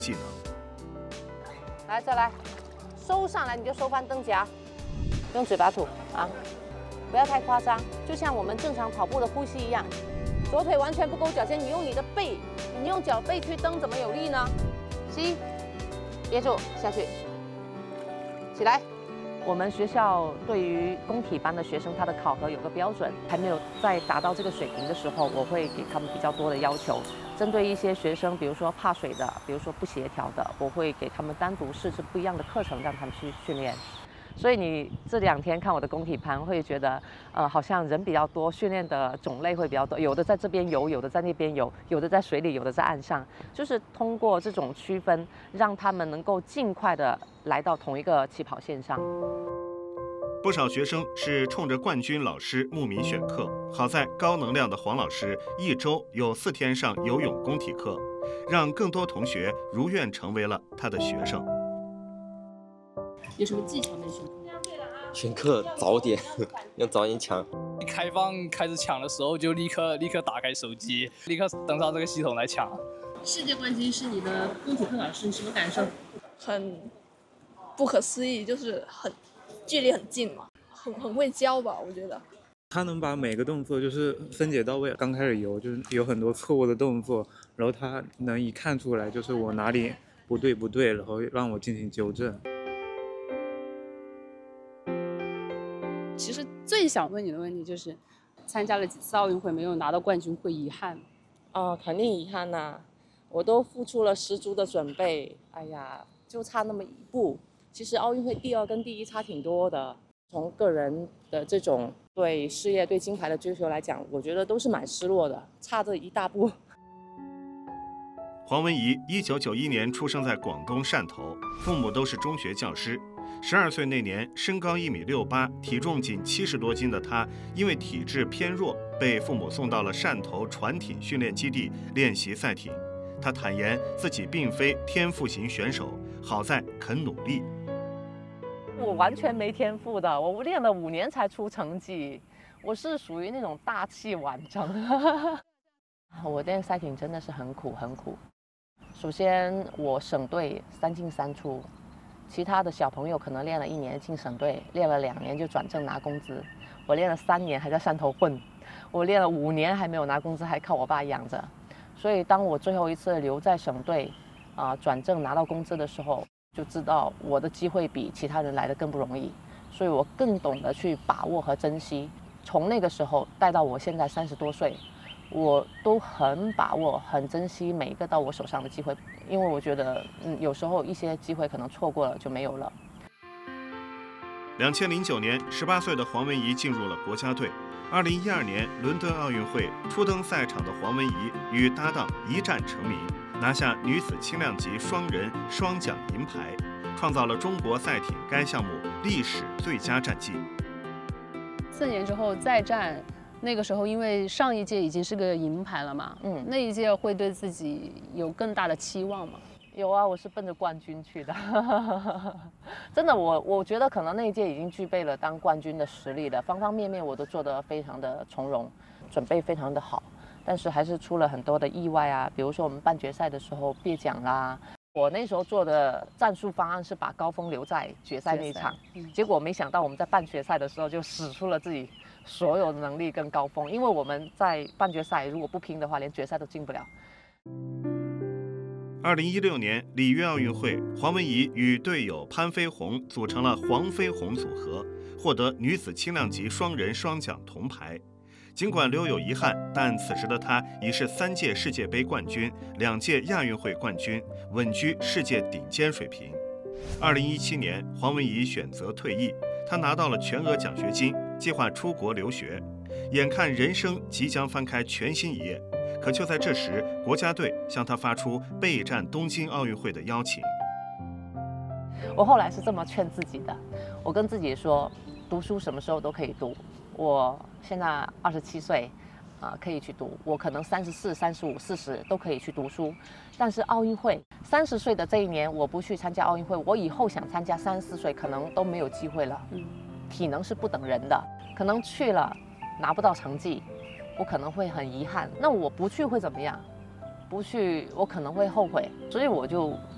技能。 来，再来，收上来你就收翻蹬夹，用嘴巴吐啊，不要太夸张，就像我们正常跑步的呼吸一样。左腿完全不勾脚尖，你用你的背，你用脚背去蹬，怎么有力呢？吸，憋住，下去，起来。我们学校对于工体班的学生，他的考核有个标准，还没有在达到这个水平的时候，我会给他们比较多的要求。针对一些学生，比如说怕水的，比如说不协调的，我会给他们单独设置不一样的课程，让他们去训练。所以你这2天看我的工体班，会觉得，好像人比较多，训练的种类会比较多，有的在这边游，有的在那边游，有的在水里，有的在岸上，就是通过这种区分，让他们能够尽快的来到同一个起跑线上。 不少学生是冲着冠军老师慕名选课，好在高能量的黄老师1周有4天上游泳工体课，让更多同学如愿成为了他的学生。 有什么技巧没选？ 选课早点，要早点抢。 一开放开始抢的时候，就立刻打开手机，立刻登上这个系统来抢。 世界冠军是你的工体课老师，你什么感受？ 很不可思议，就是距离很近嘛，很会教吧，我觉得。 他能把每个动作就是分解到位。刚开始游就是有很多错误的动作，然后他能一看出来就是我哪里不对，然后让我进行纠正。 其实最想问你的问题就是，参加了几次奥运会没有拿到冠军，会遗憾吗？ 肯定遗憾呐，我都付出了十足的准备，哎呀，就差那么一步。其实奥运会第2跟第1差挺多的。从个人的这种对事业、对金牌的追求来讲，我觉得都是蛮失落的，差这一大步。 黄文怡1991年出生在广东汕头，父母都是中学教师。12岁那年，身高1.68米，体重仅70多斤的她，因为体质偏弱，被父母送到了汕头船艇训练基地练习赛艇。她坦言自己并非天赋型选手，好在肯努力。 我完全没天赋的，我练了5年才出成绩，我是属于那种大器晚成。我练赛艇真的是很苦。首先，我省队3进3出，其他的小朋友可能练了1年进省队，练了2年就转正拿工资。我练了3年还在汕头混，我练了5年还没有拿工资，还靠我爸养着。所以当我最后一次留在省队，转正拿到工资的时候，就知道我的机会比其他人来的更不容易，所以我更懂得去把握和珍惜。从那个时候带到我现在30多岁，我都很把握、很珍惜每一个到我手上的机会，因为我觉得，有时候一些机会可能错过了就没有了。 2009年，18岁的黄文怡进入了国家队。2012年伦敦奥运会初登赛场的黄文怡与搭档一战成名，拿下女子轻量级双人双桨银牌，创造了中国赛艇该项目历史最佳战绩。 4年之后再战，那个时候因为上一届已经是个银牌了嘛，那一届会对自己有更大的期望吗？ 有啊，我是奔着冠军去的。真的，我觉得可能那一届已经具备了当冠军的实力的，方方面面我都做得非常的从容，准备非常的好，但是还是出了很多的意外啊，比如说我们半决赛的时候别奖啦。我那时候做的战术方案是把高峰留在决赛那一场，结果没想到我们在半决赛的时候就使出了自己所有的能力跟高峰，因为我们在半决赛如果不拼的话，连决赛都进不了。 2016年里约奥运会，黄文怡与队友潘飞鸿组成了黄飞鸿组合，获得女子轻量级双人双桨铜牌。尽管留有遗憾，但此时的她已是3届世界杯冠军、2届亚运会冠军，稳居世界顶尖水平。2017年，黄文怡选择退役，她拿到了全额奖学金，计划出国留学。眼看人生即将翻开全新一页，可就在这时，国家队向她发出备战东京奥运会的邀请。 我后来是这么劝自己的，我跟自己说，读书什么时候都可以读。我现在27岁，可以去读。我可能34、35、40都可以去读书，但是奥运会30岁的这一年，我不去参加奥运会，我以后想参加34岁可能都没有机会了。体能是不等人的，可能去了拿不到成绩，我可能会很遗憾。那我不去会怎么样？不去我可能会后悔，所以我就